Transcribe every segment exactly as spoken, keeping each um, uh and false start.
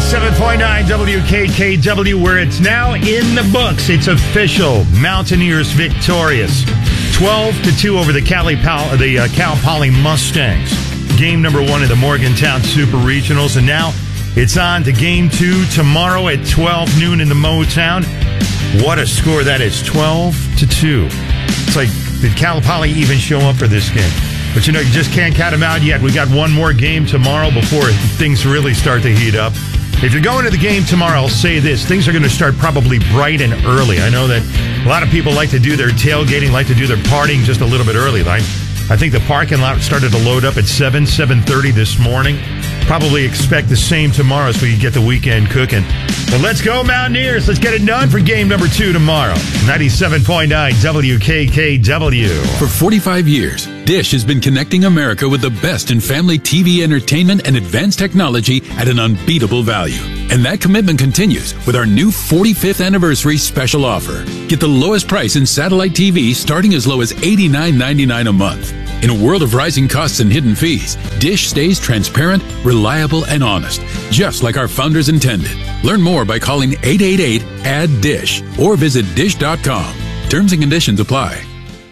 ninety-seven point nine W K K W, where it's now in the books. It's official. Mountaineers victorious. twelve to two over the Cali Pal- the uh, Cal Poly Mustangs. Game number one of the Morgantown Super Regionals. And now it's on to game two tomorrow at twelve noon in the Motown. What a score that is. twelve to two. It's like, did Cal Poly even show up for this game? But, you know, you just can't count them out yet. We got one more game tomorrow before things really start to heat up. If you're going to the game tomorrow, I'll say this. Things are going to start probably bright and early. I know that a lot of people like to do their tailgating, like to do their partying just a little bit early. Like, I think the parking lot started to load up at seven, seven thirty this morning. Probably expect the same tomorrow so we get the weekend cooking. But let's go, Mountaineers. Let's get it done for game number two tomorrow. ninety-seven point nine W K K W. For forty-five years, Dish has been connecting America with the best in family T V entertainment and advanced technology at an unbeatable value. And that commitment continues with our new forty-fifth anniversary special offer. Get the lowest price in satellite T V starting as low as eighty-nine ninety-nine a month. In a world of rising costs and hidden fees, Dish stays transparent, reliable, and honest, just like our founders intended. Learn more by calling eight eight eight, A D D I S H or visit dish dot com. Terms and conditions apply.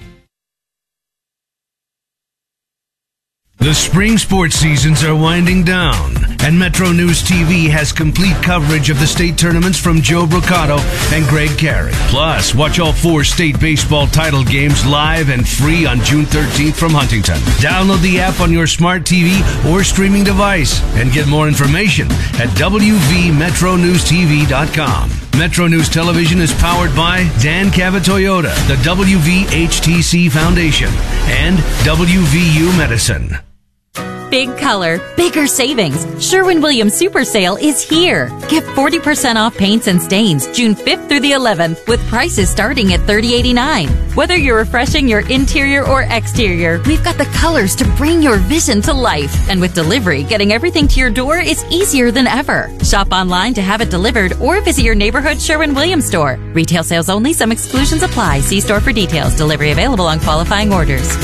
The spring sports seasons are winding down, and Metro News T V has complete coverage of the state tournaments from Joe Brocato and Greg Carey. Plus, watch all four state baseball title games live and free on June thirteenth from Huntington. Download the app on your smart T V or streaming device and get more information at w v metro news t v dot com. Metro News Television is powered by Dan Cabot Toyota, the W V H T C Foundation, and W V U Medicine. Big color, bigger savings. Sherwin-Williams Super Sale is here. Get forty percent off paints and stains June fifth through the eleventh with prices starting at thirty eighty-nine. Whether you're refreshing your interior or exterior, we've got the colors to bring your vision to life. And with delivery, getting everything to your door is easier than ever. Shop online to have it delivered or visit your neighborhood Sherwin-Williams store. Retail sales only. Some exclusions apply. See store for details. Delivery available on qualifying orders.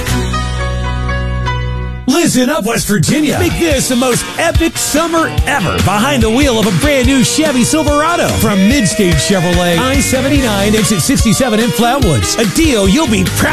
Listen up, West Virginia. Make this the most epic summer ever behind the wheel of a brand new Chevy Silverado from Midstage Chevrolet, I seventy-nine, exit sixty-seven in Flatwoods. A deal you'll be proud